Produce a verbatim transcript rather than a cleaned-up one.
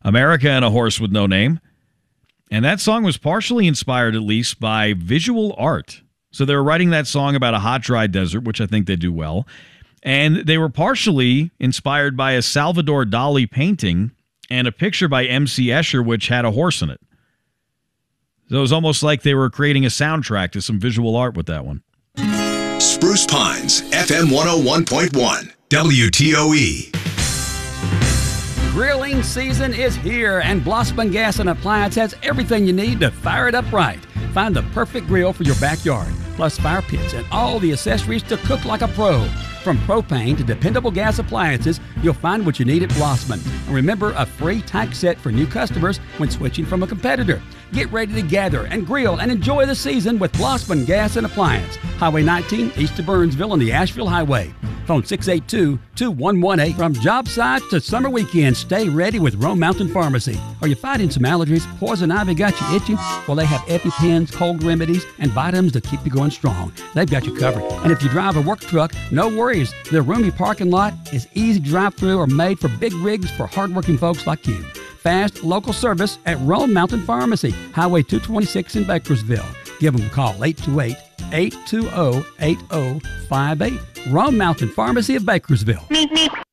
America and a Horse with No Name. And that song was partially inspired, at least, by visual art. So they were writing that song about a hot, dry desert, which I think they do well. And they were partially inspired by a Salvador Dali painting and a picture by M C Escher, which had a horse in it. So it was almost like they were creating a soundtrack to some visual art with that one. Spruce Pines, F M one oh one point one, W T O E. Grilling season is here, and Blossman Gas and Appliance has everything you need to fire it up right. Find the perfect grill for your backyard, plus fire pits and all the accessories to cook like a pro. From propane to dependable gas appliances, you'll find what you need at Blossman. And remember, a free tank set for new customers when switching from a competitor. Get ready to gather and grill and enjoy the season with Blossman Gas and Appliance. Highway nineteen, east of Burnsville on the Asheville Highway. Phone six eight two, two one one eight. From job sites to summer weekends, stay ready with Rome Mountain Pharmacy. Are you fighting some allergies? Poison ivy got you itching? Well, they have EpiPens, cold remedies, and vitamins to keep you going strong. They've got you covered. And if you drive a work truck, no worries. Their roomy parking lot is easy to drive through or made for big rigs for hardworking folks like you. Fast, local service at Rome Mountain Pharmacy, Highway two twenty-six in Bakersville. Give them a call, eight two eight, eight two zero, eight zero five eight. Rome Mountain Pharmacy of Bakersville.